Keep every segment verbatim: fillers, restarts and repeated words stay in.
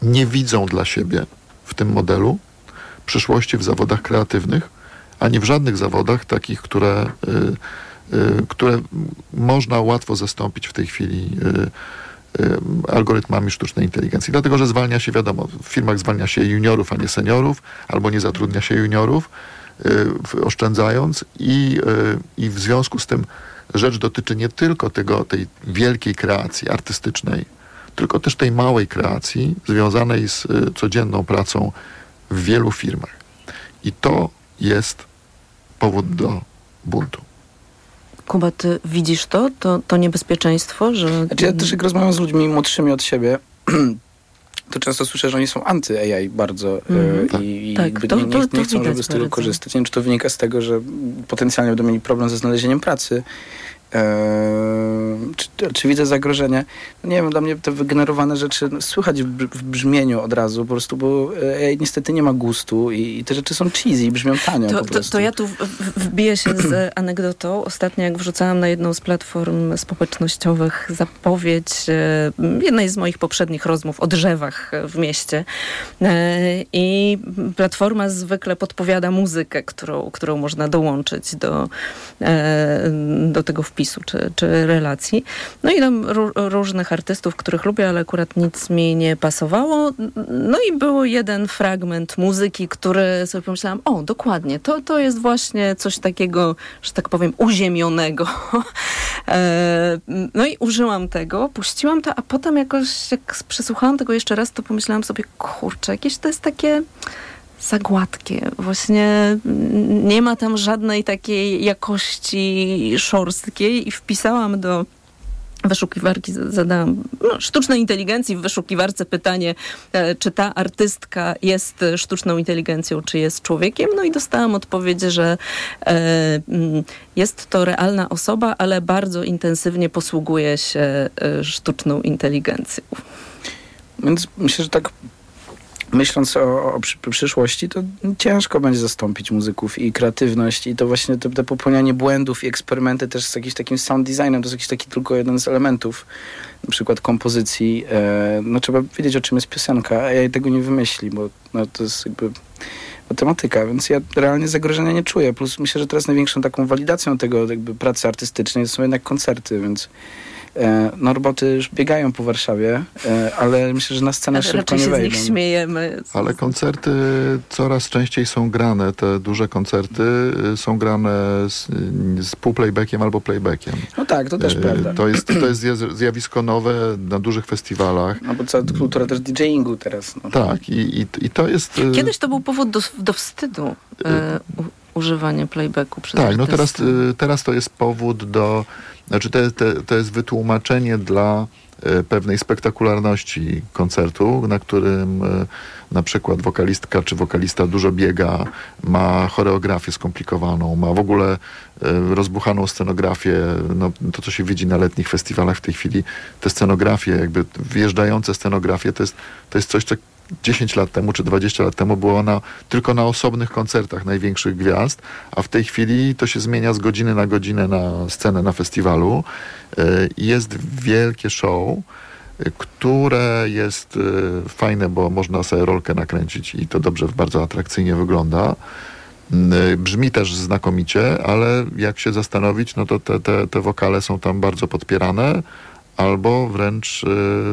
nie widzą dla siebie w tym modelu przyszłości w zawodach kreatywnych, ani w żadnych zawodach takich, które, y, y, które można łatwo zastąpić w tej chwili y, y, algorytmami sztucznej inteligencji. Dlatego, że zwalnia się, wiadomo, w firmach zwalnia się juniorów, a nie seniorów, albo nie zatrudnia się juniorów, y, oszczędzając i, y, i w związku z tym rzecz dotyczy nie tylko tego, tej wielkiej kreacji artystycznej, tylko też tej małej kreacji związanej z y, codzienną pracą w wielu firmach. I to jest powód do buntu. Kuba, ty widzisz to? To, to niebezpieczeństwo, że... Znaczy ja też jak rozmawiam z ludźmi młodszymi od siebie, to często słyszę, że oni są anty-A I bardzo mm, tak, i, tak, jakby to, nie, nie, to, nie to chcą, żeby z tego bardzo. korzystać. Nie wiem, czy to wynika z tego, że potencjalnie będą mieli problem ze znalezieniem pracy, Eee, czy, czy widzę zagrożenie? No nie wiem, dla mnie te wygenerowane rzeczy no, słychać w, w brzmieniu od razu, po prostu, bo A I niestety nie ma gustu i, i te rzeczy są cheesy i brzmią tanio to, po prostu. To, to ja tu w, w, wbiję się z anegdotą. Ostatnio jak wrzucałam na jedną z platform społecznościowych zapowiedź e, jednej z moich poprzednich rozmów o drzewach w mieście e, i platforma zwykle podpowiada muzykę, którą, którą można dołączyć do, e, do tego wpisu czy, czy relacji. No i tam ró- różnych artystów, których lubię, ale akurat nic mi nie pasowało. No i był jeden fragment muzyki, który sobie pomyślałam, o, dokładnie, to, to jest właśnie coś takiego, że tak powiem, uziemionego. e, no i użyłam tego, puściłam to, a potem jakoś, jak przesłuchałam tego jeszcze raz, to pomyślałam sobie, kurczę, jakieś to jest takie za gładkie. Właśnie nie ma tam żadnej takiej jakości szorstkiej i wpisałam do wyszukiwarki, zadałam no, sztucznej inteligencji w wyszukiwarce pytanie, e, czy ta artystka jest sztuczną inteligencją, czy jest człowiekiem. No i dostałam odpowiedź, że e, m, jest to realna osoba, ale bardzo intensywnie posługuje się e, sztuczną inteligencją. Więc myślę, że tak myśląc o, o przy, przyszłości, to ciężko będzie zastąpić muzyków i kreatywność i to właśnie te, te popełnianie błędów i eksperymenty też z jakimś takim sound designem, to jest jakiś taki tylko jeden z elementów, na przykład kompozycji. E, no trzeba wiedzieć, o czym jest piosenka, a ja tego nie wymyśli, bo no, to jest jakby matematyka, więc ja realnie zagrożenia nie czuję. Plus myślę, że teraz największą taką walidacją tego jakby pracy artystycznej są jednak koncerty, więc no roboty już biegają po Warszawie, ale myślę, że na scenę ale szybko nie wejdą. Raczej się z nich śmiejemy. Ale koncerty coraz częściej są grane, te duże koncerty są grane z, z półplaybackiem albo playbackiem. No tak, to też prawda. To jest, to jest zjawisko nowe na dużych festiwalach. No bo cała kultura też DJingu teraz. No. Tak, i, i, i to jest... Kiedyś to był powód do, do wstydu. E, u, używanie playbacku przez Tak, artystę. no teraz, teraz to jest powód do... Znaczy to, to, to jest wytłumaczenie dla e, pewnej spektakularności koncertu, na którym e, na przykład wokalistka czy wokalista dużo biega, ma choreografię skomplikowaną, ma w ogóle e, rozbuchaną scenografię, no, to co się widzi na letnich festiwalach w tej chwili, te scenografie, jakby wjeżdżające scenografie, to jest, to jest coś, co dziesięć lat temu czy dwadzieścia lat temu było na, tylko na osobnych koncertach największych gwiazd, a w tej chwili to się zmienia z godziny na godzinę na scenę na festiwalu. I jest wielkie show, które jest fajne, bo można sobie rolkę nakręcić i to dobrze, bardzo atrakcyjnie wygląda. Brzmi też znakomicie, ale jak się zastanowić, no to te, te, te wokale są tam bardzo podpierane, albo wręcz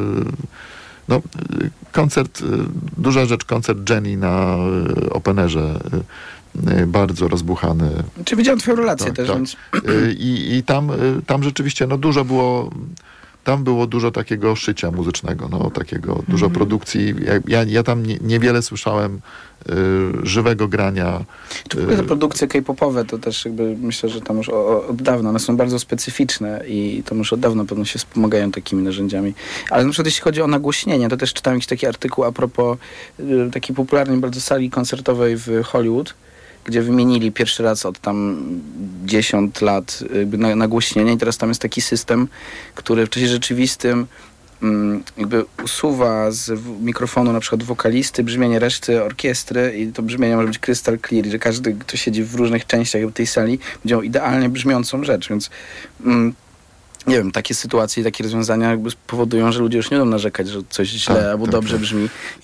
no, koncert, duża rzecz, koncert Jenny na Openerze, bardzo rozbuchany. Czy widziałem twoją relację tak, też, tak. więc... I, i tam, tam rzeczywiście no dużo było, tam było dużo takiego szycia muzycznego, no takiego, mm-hmm. dużo produkcji. Ja, ja tam nie, niewiele słyszałem y, żywego grania. Czy w ogóle te produkcje K-popowe to też jakby myślę, że tam już o, od dawna, one są bardzo specyficzne i to już od dawna pewno się wspomagają takimi narzędziami. Ale na przykład jeśli chodzi o nagłośnienie, to też czytałem jakiś taki artykuł a propos y, takiej popularnej bardzo sali koncertowej w Hollywood, gdzie wymienili pierwszy raz od tam dziesięć lat jakby nagłośnienie i teraz tam jest taki system, który w czasie rzeczywistym um, jakby usuwa z mikrofonu na przykład wokalisty brzmienie reszty orkiestry i to brzmienie może być crystal clear, że każdy, kto siedzi w różnych częściach tej sali, będzie miał idealnie brzmiącą rzecz, więc um, nie wiem, takie sytuacje i takie rozwiązania jakby powodują, że ludzie już nie będą narzekać, że coś źle tak, albo tak, dobrze tak. brzmi.